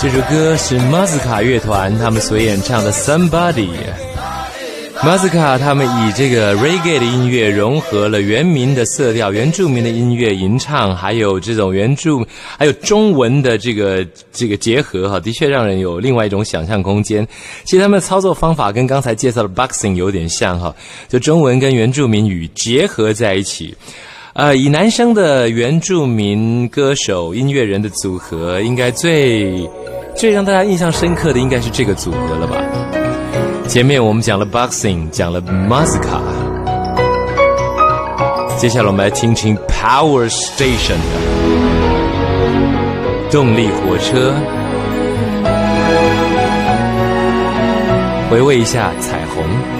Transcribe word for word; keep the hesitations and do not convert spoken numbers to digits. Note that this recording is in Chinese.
这首歌是马斯卡乐团他们所演唱的 Somebody。 马斯卡他们以这个 reggae 的音乐融合了原民的色调、原住民的音乐吟唱，还有这种原住还有中文的这个这个结合哈，的确让人有另外一种想象空间。其实他们的操作方法跟刚才介绍的 boxing 有点像哈，就中文跟原住民语结合在一起。呃，以男生的原住民歌手音乐人的组合，应该最最让大家印象深刻的应该是这个组合了吧。前面我们讲了 boxing， 讲了 Mazika， 接下来我们来听听 Power Station 的动力火车，回味一下彩